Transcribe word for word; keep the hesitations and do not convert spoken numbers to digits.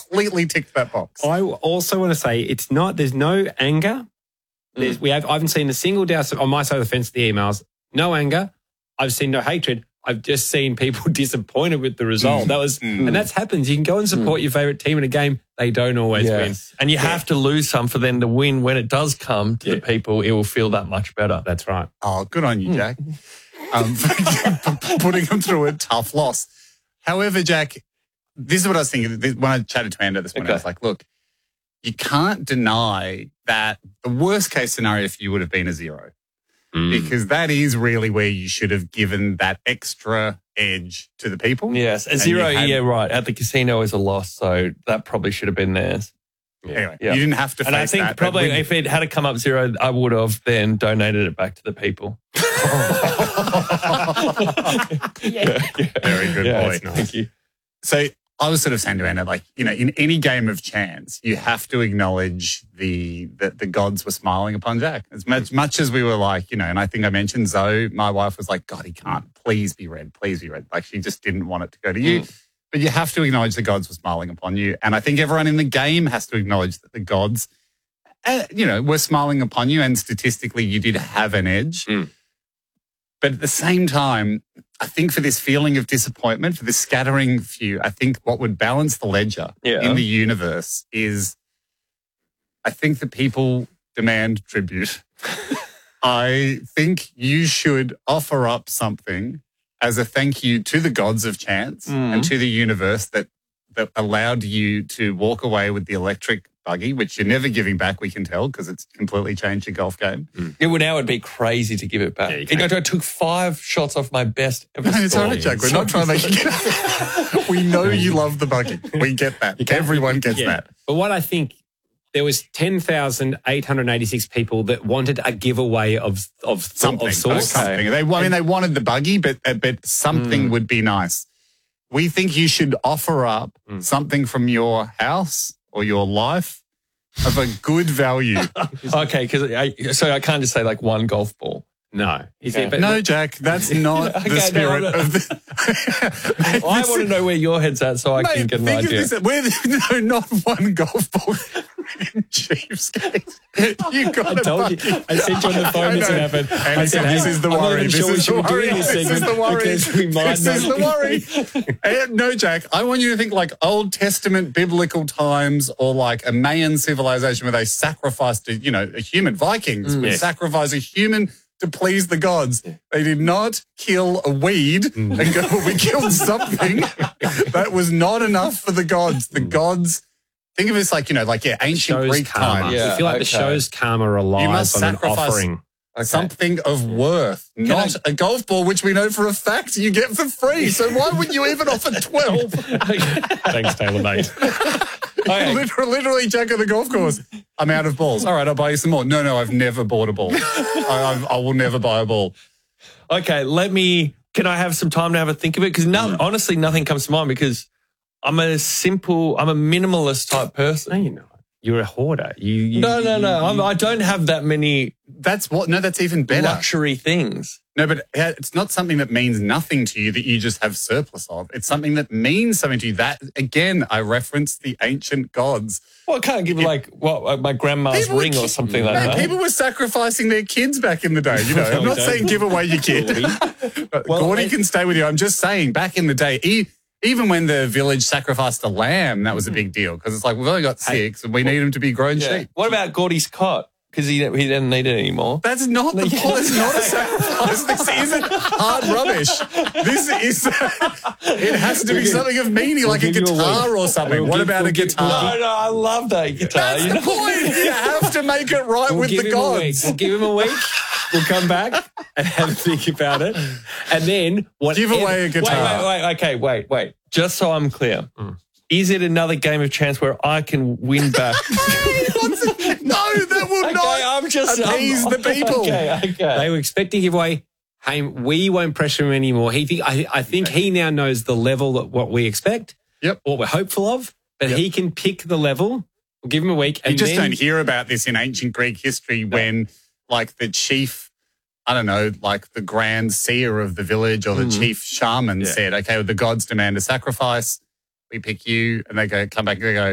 completely ticked that box. I also want to say it's not, there's no anger. There's, mm. we have, I haven't seen a single doubt on my side of the fence, the emails. No anger. I've seen no hatred. I've just seen people disappointed with the result. Mm. That was, mm. and that's happens. You can go and support mm. your favourite team in a game. They don't always yes. win. And you yeah. have to lose some for them to win. When it does come to yeah. the people, it will feel that much better. That's right. Oh, good on you, Jack. um, for putting them through a tough loss. However, Jack, this is what I was thinking. When I chatted to Amanda this morning, okay. I was like, look, you can't deny that the worst case scenario for you would have been a zero. Mm. Because that is really where you should have given that extra edge to the people. Yes, a zero, had, yeah, right. At the casino is a loss, so that probably should have been theirs. Yeah. Anyway, yeah. you didn't have to face that. And I think that, probably if it had come up zero, I would have then donated it back to the people. yeah. Yeah. Very good yeah, boy. Nice. Thank you. So I was sort of saying to Anna, like, you know, in any game of chance, you have to acknowledge the that the gods were smiling upon Jack. As much, much as we were like, you know, and I think I mentioned Zoe, my wife was like, God, he can't. Please be red. Please be red. Like, she just didn't want it to go to you. Mm. But you have to acknowledge the gods were smiling upon you. And I think everyone in the game has to acknowledge that the gods, uh, you know, were smiling upon you. And statistically, you did have an edge. Mm. But at the same time, I think for this feeling of disappointment, for this scattering view, I think what would balance the ledger yeah. in the universe is I think that people demand tribute. I think you should offer up something as a thank you to the gods of chance mm. and to the universe that, that allowed you to walk away with the electric buggy, which you're never giving back, we can tell, because it's completely changed your golf game. Mm. It would now would be crazy to give it back. Yeah, I, I took five shots off my best ever No, it's all right, Jack. We're not trying to make you... We know you love the buggy. We get that. Everyone gets yeah. that. But what I think, there was ten thousand eight hundred eighty-six people that wanted a giveaway of of something. Of sorts. Something. They, I mean, they wanted the buggy, but but something mm. would be nice. We think you should offer up mm. something from your house or your life of a good value. Okay, because I, so I can't just say like one golf ball. No. Is okay. it, but no, Jack, that's not okay, the spirit no, of the... I want to know where your head's at so I Mate, can get an idea. This, we're, no, not one golf ball in cheapskate. You got I told you. I sent you on the phone this happened. And I said, this hey, is the I'm worry. This sure is the worry. This is the worry. Because we might this is the worry. And no, Jack, I want you to think like Old Testament biblical times or like a Mayan civilization where they sacrificed, a, you know, a human. Vikings mm, would yes. sacrifice a human to please the gods. They did not kill a weed mm. and go, well, we killed something. That was not enough for the gods. The gods, think of it as like, you know, like, yeah, ancient Greek times. Yeah, I feel like okay. the show's karma relies on an offering. Okay. Something of worth, Can not I... a golf ball, which we know for a fact you get for free. So why would you even offer twelve? Thanks, Taylor, mate. Okay. Literally, literally, Jack at the golf course. I'm out of balls. All right, I'll buy you some more. No, no, I've never bought a ball. I, I've, I will never buy a ball. Okay, let me, can I have some time to have a think of it? Because no, honestly, nothing comes to mind because I'm a simple, I'm a minimalist type person. No, you're not. You're a hoarder. You, you No, no, no. You, I'm, I don't have that many. That's what, no, that's even better. Luxury things. No, but it's not something that means nothing to you that you just have surplus of. It's something that means something to you. That, again, I reference the ancient gods. Well, I can't give it, like, what, my grandma's ring or something like man, that. People were sacrificing their kids back in the day, you know. I'm not saying give away your kid. well, Gordy I, can stay with you. I'm just saying, back in the day, he, even when the village sacrificed a lamb, that was a big deal because it's like, we've only got six and we need them to be grown yeah. sheep. What about Gordy's cot? Because he, he didn't need it anymore. That's not the point. It's not a sacrifice. This isn't hard rubbish. This is, it has to be something of meaning, like a guitar or something. We'll what give, about we'll a guitar? No, no, I love that guitar. That's you the know? point. You have to make it right we'll with the gods. We'll give him a week. We'll come back and have a think about it. And then what? Give away a guitar. Wait, wait, wait. Okay, wait, wait. Just so I'm clear. Mm. Is it another game of chance where I can win back? No, that will okay, not I'm just, appease I'm, the people. Okay, okay. They were expecting to give away. Hey, we won't pressure him anymore. He think, I, I think okay. he now knows the level that what we expect, yep. what we're hopeful of, but yep. he can pick the level. We'll give him a week. And you just then, don't hear about this in ancient Greek history no. when, like, the chief, I don't know, like the grand seer of the village or the mm. chief shaman yeah. said, okay, well, the gods demand a sacrifice. We pick you, and they go come back and they go,